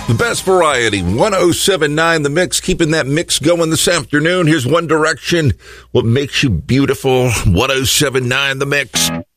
The best variety, 107.9 The Mix, keeping that mix going this afternoon. Here's One Direction, what makes you beautiful, 107.9 The Mix.